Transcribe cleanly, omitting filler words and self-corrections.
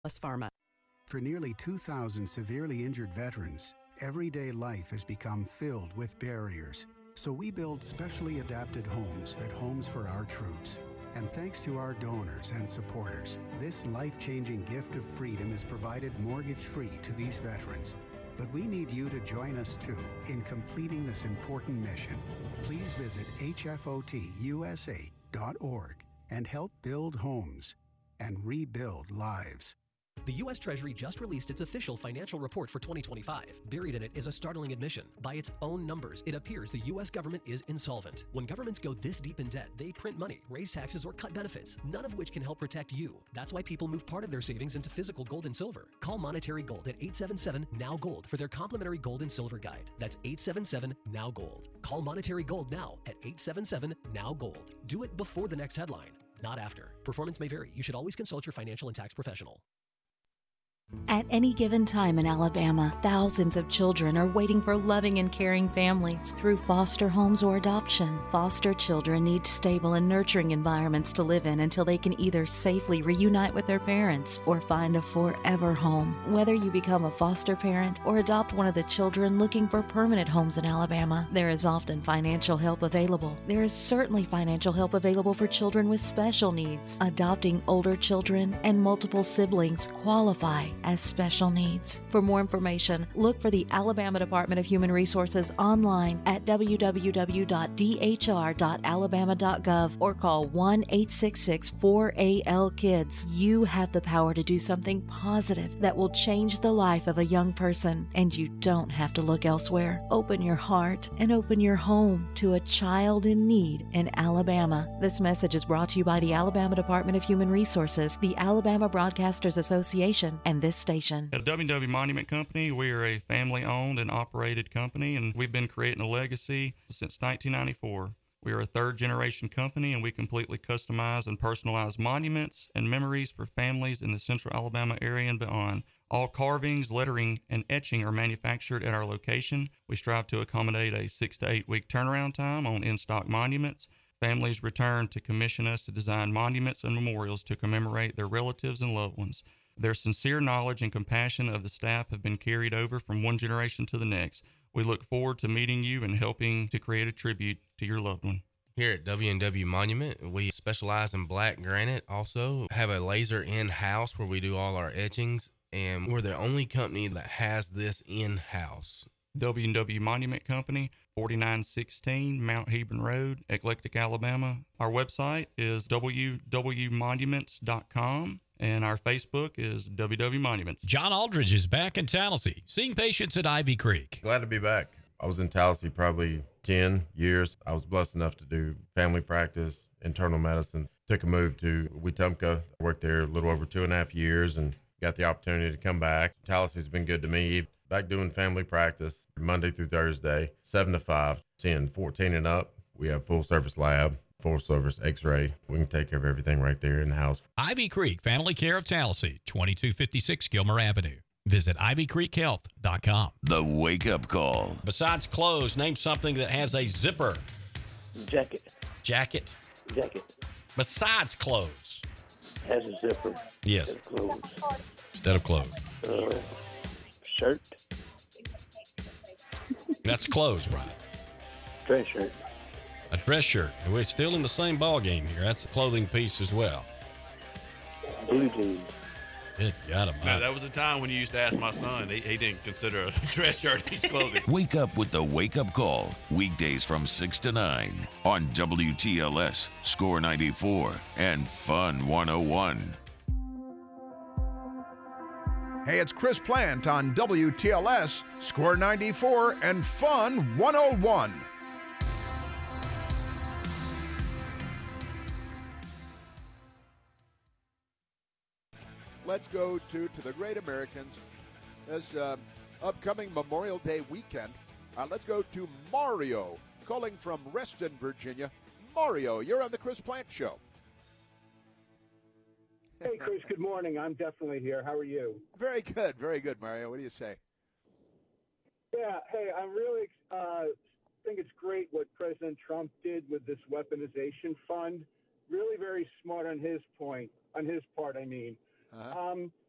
Pharma. For nearly 2,000 severely injured veterans, everyday life has become filled with barriers. So we build specially adapted homes at Homes for Our Troops. And thanks to our donors and supporters, this life-changing gift of freedom is provided mortgage-free to these veterans. But we need you to join us too in completing this important mission. Please visit hfotusa.org and help build homes and rebuild lives. The U.S. Treasury just released its official financial report for 2025. Buried in it is a startling admission. By its own numbers, it appears the U.S. government is insolvent. When governments go this deep in debt, they print money, raise taxes, or cut benefits, none of which can help protect you. That's why people move part of their savings into physical gold and silver. Call Monetary Gold at 877-NOW-GOLD for their complimentary gold and silver guide. That's 877-NOW-GOLD. Call Monetary Gold now at 877-NOW-GOLD. Do it before the next headline, not after. Performance may vary. You should always consult your financial and tax professional. At any given time in Alabama, thousands of children are waiting for loving and caring families through foster homes or adoption. Foster children need stable and nurturing environments to live in until they can either safely reunite with their parents or find a forever home. Whether you become a foster parent or adopt one of the children looking for permanent homes in Alabama, there is often financial help available. There is certainly financial help available for children with special needs. Adopting older children and multiple siblings qualify as special needs. For more information, look for the Alabama Department of Human Resources online at www.dhr.alabama.gov or call 1-866-4AL-KIDS. You have the power to do something positive that will change the life of a young person, and you don't have to look elsewhere. Open your heart and open your home to a child in need in Alabama. This message is brought to you by the Alabama Department of Human Resources, the Alabama Broadcasters Association, and this station. At W&W Monument Company, we are a family-owned and operated company, and we've been creating a legacy since 1994. We are a third-generation company, and we completely customize and personalize monuments and memories for families in the central Alabama area and beyond. All carvings, lettering, and etching are manufactured at our location. We strive to accommodate a 6 to 8 week turnaround time on in-stock monuments. Families return to commission us to design monuments and memorials to commemorate their relatives and loved ones. Their sincere knowledge and compassion of the staff have been carried over from one generation to the next. We look forward to meeting you and helping to create a tribute to your loved one. Here at W&W Monument, we specialize in black granite. Also have a laser in-house where we do all our etchings, and we're the only company that has this in-house. W&W Monument Company, 4916 Mount Hebron Road, Eclectic, Alabama. Our website is www.monuments.com. And our Facebook is WW Monuments. John Aldridge is back in Tallahassee, seeing patients at Ivy Creek. Glad to be back. I was in Tallahassee probably 10 years. I was blessed enough to do family practice, internal medicine. Took a move to Wetumpka. I worked there a little over 2.5 years and got the opportunity to come back. Tallahassee's been good to me. Back doing family practice Monday through Thursday, 7 to 5, seeing 14 and up. We have full service lab, full service x-ray. We can take care of everything right there in the house. Ivy Creek Family Care of Tallahassee, 2256 Gilmer Avenue. Visit ivycreekhealth.com. The Wake Up Call. Besides clothes, name something that has a zipper. Jacket. Jacket. Jacket. Besides clothes. Has a zipper. Yes. Instead of clothes. Shirt. That's clothes, right? Dress shirt. A dress shirt. We're still in the same ball game here. That's a clothing piece as well. Blue jeans. Good God almighty. Now, that was a time when you used to ask my son. He didn't consider a dress shirt his clothing. Wake up with the Wake Up Call. Weekdays from 6 to 9 on WTLS, Score 94, and Fun 101. Hey, it's Chris Plant on WTLS, Score 94, and Fun 101. Let's go to the Great Americans this upcoming Memorial Day weekend. Let's go to Mario, calling from Reston, Virginia. Mario, you're on the Chris Plant Show. Hey, Chris, good morning. I'm definitely here. How are you? Very good, Mario. What do you say? Yeah, hey, I really think it's great what President Trump did with this weaponization fund. Really very smart on his part, I mean. Uh-huh.